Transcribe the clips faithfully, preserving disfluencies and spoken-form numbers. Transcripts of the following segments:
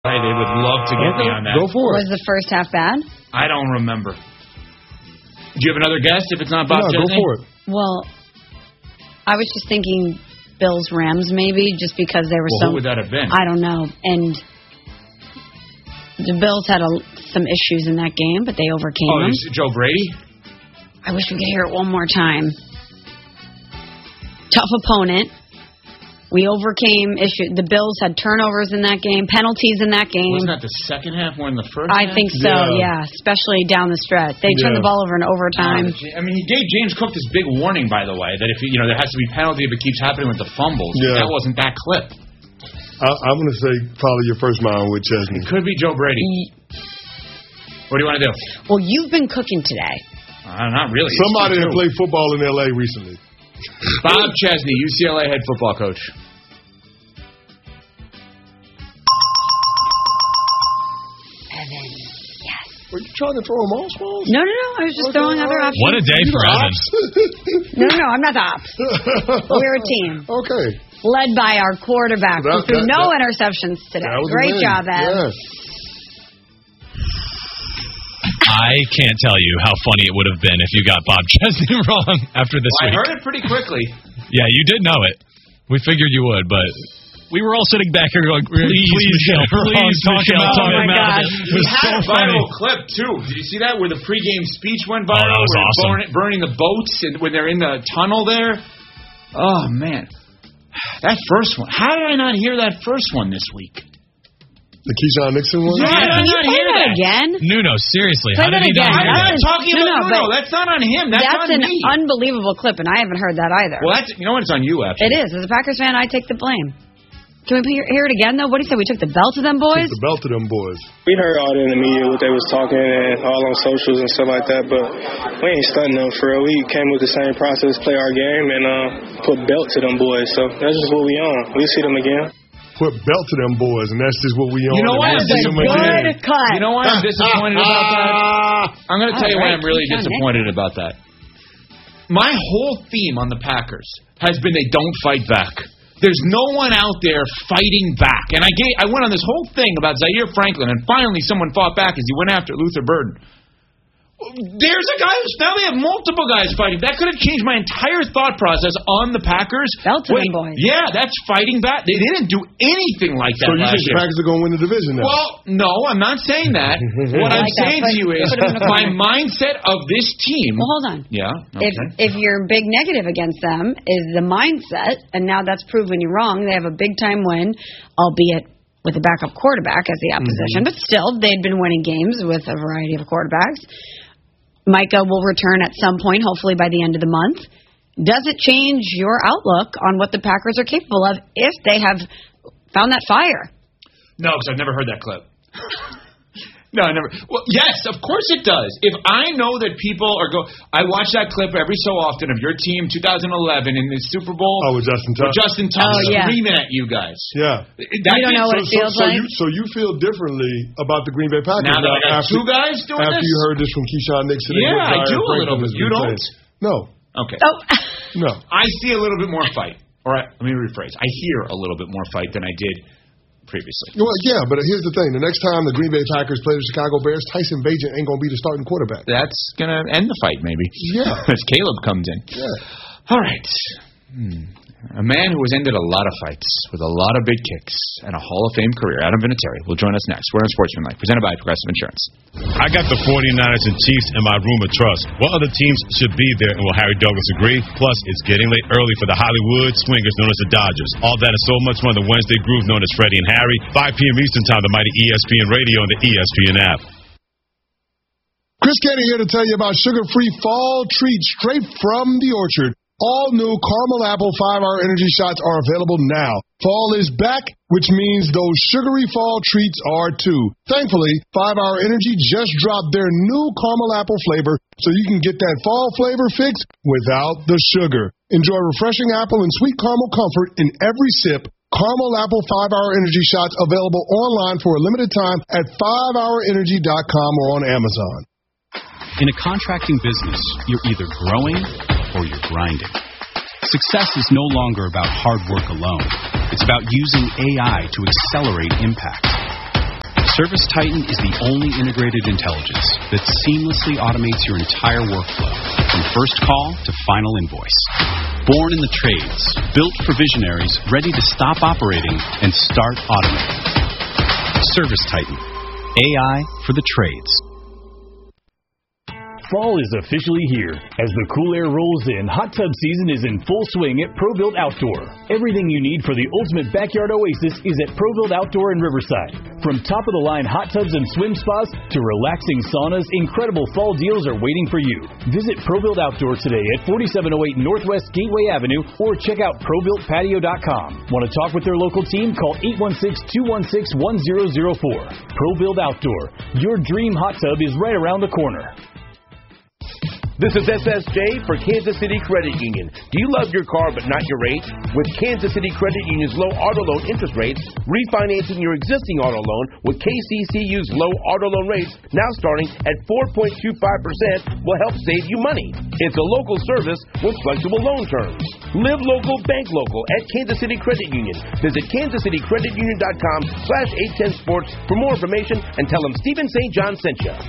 Hey, they would love to get okay. me on that. Go for it. Was the first half bad? I don't remember. Do you have another guess if it's not Bob No, Chesney? go for it. Well, I was just thinking Bills Rams maybe, just because there were well, some. Who would that have been? I don't know. And the Bills had a, some issues in that game, but they overcame oh, them. Oh, Joe Brady? I wish we could hear it one more time. Tough opponent. We overcame issues. The Bills had turnovers in that game, penalties in that game. Wasn't that the second half more than the first I half? think so, yeah. yeah, especially down the stretch. They yeah. turned the ball over in overtime. Oh, I mean, he gave James Cook this big warning, by the way, that if you know there has to be penalty if it keeps happening with the fumbles. Yeah. That wasn't that clip. I, I'm going to say probably your first mind with Chesney. It could be Joe Brady. What do you want to do? Well, you've been cooking today. Uh, not really. Somebody that played football in L A recently. Bob Chesney, U C L A head football coach. Evan, yes. Were you trying to throw them all, Smalls? No, no, no. I was just okay, throwing other options. What a day for Evan. no, no, I'm not the ops. We're a team. Okay. Led by our quarterback, who threw no that, interceptions today. Great job, Evan. Yes. I can't tell you how funny it would have been if you got Bob Chesney wrong after this well, week. I heard it pretty quickly. Yeah, you did know it. We figured you would, but we were all sitting back here going, please, please Michelle, please, talk Michelle, about, talk oh about it. It was so a viral funny. clip, too. Did you see that, where the pregame speech went viral? Oh, that was awesome. Burning, burning the boats and when they're in the tunnel there? Oh, man. That first one. How did I not hear that first one this week? The Keyshawn Nixon one? Yeah, can you play that, that again? Nuno, seriously. Play how did he again. not hear I'm that? not talking no, about no, Nuno. That's not on him. That's, that's on an me. unbelievable clip, and I haven't heard that either. Well, that's, you know what? It's on you, actually. It is. As a Packers fan, I take the blame. Can we hear, hear it again, though? What did he say? We took the belt to them boys? Took the belt to them boys. We heard all that in the media, what they was talking, and all on socials and stuff like that, but we ain't stunting them for real. We came with the same process, play our game, and uh, put belt to them boys. So that's just what we on. We'll see them again. Put belt to them boys, and that's just what we on. You know why I'm disappointed? You know why I'm disappointed about that? I'm going to tell you why I'm really disappointed about that. My whole theme on the Packers has been they don't fight back. There's no one out there fighting back. And I gave, I went on this whole thing about Zaire Franklin, and finally someone fought back as he went after Luther Burden. There's a guy who's now they have multiple guys fighting. That could have changed my entire thought process on the Packers. Belton boys. Yeah, that's fighting back. They didn't do anything like that. So you last think year. the Packers are going to win the division now? Well, no, I'm not saying that. What I'm like saying that, to you is my mindset of this team. Well, hold on. Yeah. Okay. If if your big negative against them is the mindset, and now that's proven you wrong, they have a big time win, albeit with a backup quarterback as the opposition, mm-hmm. but still they'd been winning games with a variety of quarterbacks. Micah will return at some point, hopefully by the end of the month. Does it change your outlook on what the Packers are capable of if they have found that fire? No, because I've never heard that clip. No, I never. Well, yes, of course it does. If I know that people are go, I watch that clip every so often of your team, two thousand eleven in the Super Bowl. Oh, with Justin Tuck. With Justin Tuck oh, yeah. screaming at you guys. Yeah. That you don't know what so, it feels so, like. So you, so you feel differently about the Green Bay Packers now that I got after, two guys doing after this? you heard this from Keyshawn Nixon. Yeah, I do a little bit. You don't? Playing. No. Okay. Oh. No. I see a little bit more fight. All right, let me rephrase. I hear a little bit more fight than I did previously. Well, yeah, but here's the thing. The next time the Green Bay Packers play the Chicago Bears, Tyson Bagent ain't going to be the starting quarterback. That's going to end the fight, maybe. Yeah. As Caleb comes in. Yeah. All right. Hmm. A man who has ended a lot of fights with a lot of big kicks and a Hall of Fame career, Adam Vinatieri, will join us next. We're on Sportsmanlike, presented by Progressive Insurance. I got the forty-niners and Chiefs in my room of trust. What other teams should be there, and will Harry Douglas agree? Plus, it's getting late early for the Hollywood swingers known as the Dodgers. All that and so much more on the Wednesday groove known as Freddie and Harry, five p.m. Eastern Time, the mighty E S P N Radio and the E S P N app. Chris Kenny here to tell you about sugar-free fall treats straight from the orchard. All new caramel apple five-hour energy shots are available now. Fall is back, which means those sugary fall treats are too. Thankfully, five-hour Energy just dropped their new caramel apple flavor, so you can get that fall flavor fix without the sugar. Enjoy refreshing apple and sweet caramel comfort in every sip. Caramel apple five-hour energy shots available online for a limited time at five hour energy dot com or on Amazon. In a contracting business, you're either growing or you're grinding. Success is no longer about hard work alone. It's about using A I to accelerate impact. Service Titan is the only integrated intelligence that seamlessly automates your entire workflow, from first call to final invoice. Born in the trades, built for visionaries ready to stop operating and start automating. Service Titan. A I for the trades. Fall is officially here. As the cool air rolls in, hot tub season is in full swing at ProBuilt Outdoor. Everything you need for the ultimate backyard oasis is at ProBuilt Outdoor in Riverside. From top-of-the-line hot tubs and swim spas to relaxing saunas, incredible fall deals are waiting for you. Visit ProBuilt Outdoor today at forty-seven oh eight Northwest Gateway Avenue or check out pro built patio dot com. Want to talk with their local team? Call eight one six, two one six, one zero zero four. ProBuilt Outdoor. Your dream hot tub is right around the corner. This is S S J for Kansas City Credit Union. Do you love your car but not your rate? With Kansas City Credit Union's low auto loan interest rates, refinancing your existing auto loan with K C C U's low auto loan rates, now starting at four point two five percent, will help save you money. It's a local service with flexible loan terms. Live local, bank local at Kansas City Credit Union. Visit kansas city credit union dot com slash eight ten sports for more information and tell them Stephen Saint John sent you.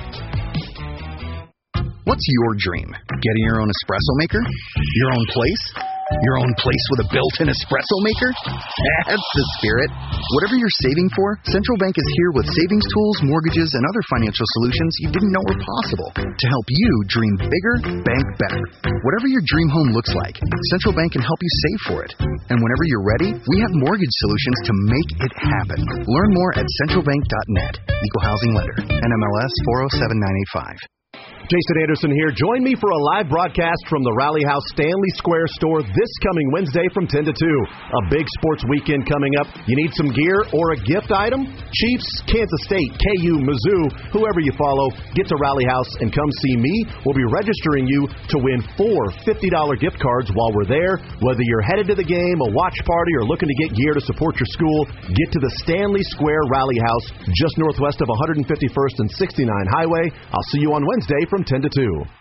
What's your dream? Getting your own espresso maker? Your own place? Your own place with a built-in espresso maker? That's the spirit. Whatever you're saving for, Central Bank is here with savings tools, mortgages, and other financial solutions you didn't know were possible to help you dream bigger, bank better. Whatever your dream home looks like, Central Bank can help you save for it. And whenever you're ready, we have mortgage solutions to make it happen. Learn more at central bank dot net. Equal housing lender. N M L S four oh seven nine eight five. Jason Anderson here. Join me for a live broadcast from the Rally House Stanley Square store this coming Wednesday from ten to two. A big sports weekend coming up. You need some gear or a gift item? Chiefs, Kansas State, K U, Mizzou, whoever you follow, get to Rally House and come see me. We'll be registering you to win four fifty dollars gift cards while we're there. Whether you're headed to the game, a watch party, or looking to get gear to support your school, get to the Stanley Square Rally House just northwest of one fifty-first and sixty-nine Highway. I'll see you on Wednesday from ten to two.